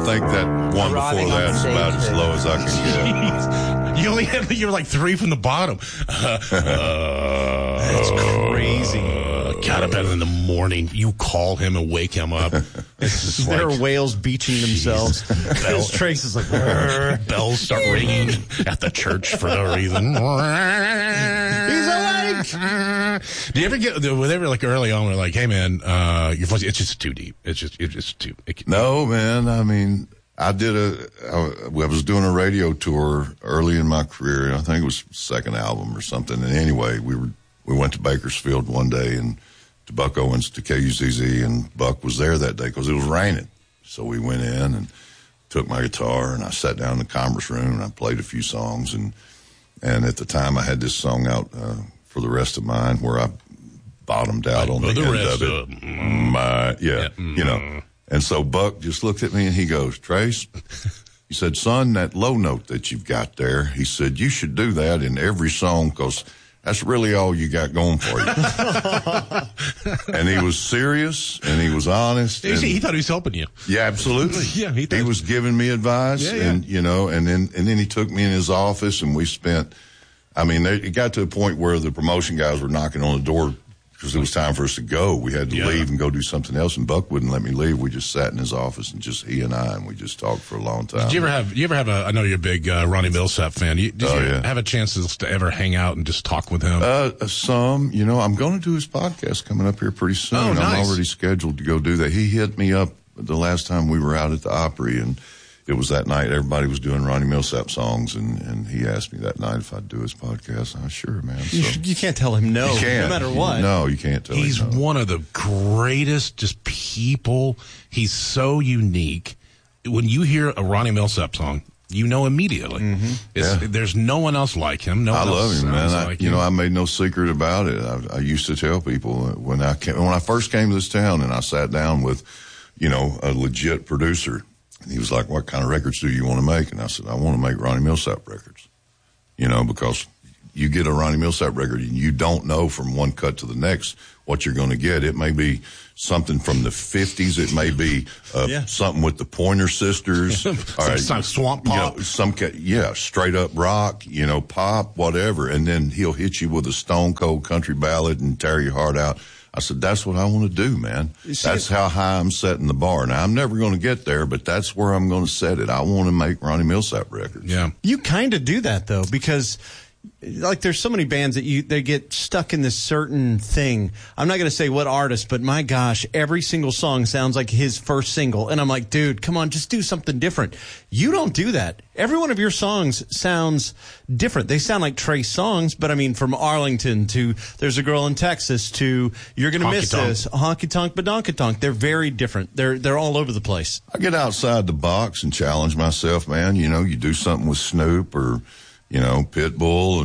think that one before that's about as low as I can get. You're like 3 from the bottom. That's crazy. Got up in the morning. You call him and wake him up. There are whales beaching themselves. Trace is like, bells start ringing at the church for no reason. He's awake. Do you ever get, whenever like early on, we're like, hey man, your voice, it's just too deep. It's just too. No, man. I mean, I was doing a radio tour early in my career. I think it was second album or something. And anyway, we went to Bakersfield one day and to Buck Owens, to KUZZ, and Buck was there that day because it was raining. So we went in and took my guitar and I sat down in the conference room and I played a few songs. And at the time I had this song out, For the Rest of Mine, where I bottomed out on the end of it. You know. And so Buck just looked at me and he goes, Trace, he said, son, that low note that you've got there, he said, you should do that in every song because that's really all you got going for you. And he was serious and he was honest. He thought he was helping you. Yeah, absolutely. Yeah, he was giving me advice and, you know, and then he took me in his office and we spent, I mean, it got to a point where the promotion guys were knocking on the door because it was time for us to go. We had to leave and go do something else, and Buck wouldn't let me leave. We just sat in his office and just he and we just talked for a long time. Did you ever have I know you're a big Ronnie Milsap fan. Did you have a chance to ever hang out and just talk with him? Some, you know, I'm going to do his podcast coming up here pretty soon. Oh, nice. I'm already scheduled to go do that. He hit me up the last time we were out at the Opry, and it was that night everybody was doing Ronnie Milsap songs, and he asked me that night if I'd do his podcast. I was sure, man. So, you can't tell him no, no matter what. No, you can't tell him no. He's one of the greatest just people. He's so unique. When you hear a Ronnie Milsap song, you know immediately. Mm-hmm. There's no one else like him. I love him, man. I made no secret about it. I used to tell people when I first came to this town and I sat down with, you know, a legit producer. And he was like, what kind of records do you want to make? And I said, I want to make Ronnie Milsap records. You know, because you get a Ronnie Milsap record and you don't know from one cut to the next what you're going to get. It may be something from the 50s. It may be something with the Pointer Sisters. Some swamp pop. You know, straight up rock, you know, pop, whatever. And then he'll hit you with a stone cold country ballad and tear your heart out. I said, that's what I want to do, man. That's how high I'm setting the bar. Now, I'm never going to get there, but that's where I'm going to set it. I want to make Ronnie Milsap records. Yeah. You kind of do that, though, because like there's so many bands that they get stuck in this certain thing. I'm not going to say what artist, but my gosh, every single song sounds like his first single. And I'm like, dude, come on, just do something different. You don't do that. Every one of your songs sounds different. They sound like Trace songs, but I mean, from Arlington to There's a Girl in Texas to You're Gonna Miss This, Honky Tonk Badonka Tonk. They're very different. They're all over the place. I get outside the box and challenge myself, man. You know, you do something with Snoop or, you know, Pitbull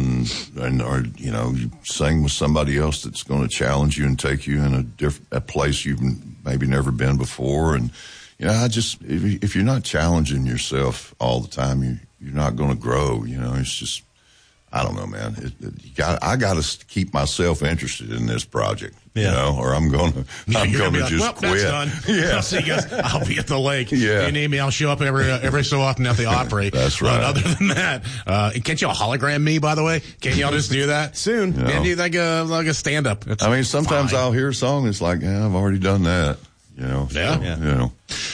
or, you know, you sing with somebody else that's going to challenge you and take you in a place you've maybe never been before. And, you know, if you're not challenging yourself all the time, you're not going to grow. You know, it's just, I don't know, man. I got to keep myself interested in this project, you know, or I'm going to just quit. That's done. Yeah. I'll see you guys. I'll be at the lake. Yeah. You need me, I'll show up every so often at the Opry. That's right. But other than that, can't y'all hologram me, by the way? Can't y'all just do that? Soon. You know? And do like a stand-up. I mean, sometimes I'll hear a song, it's like, I've already done that. You know, yeah. You know,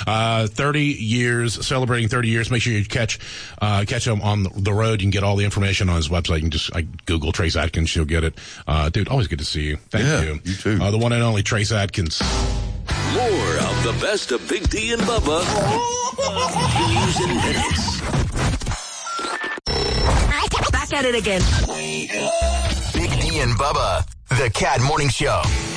30 years, celebrating 30 years. Make sure you catch him on the road. You can get all the information on his website. You can just Google Trace Adkins. You'll get it. Dude, always good to see you. Thank you. You too. The one and only Trace Adkins. More of the best of Big D and Bubba. News in minutes. Back at it again. Big D and Bubba, the Cat Morning Show.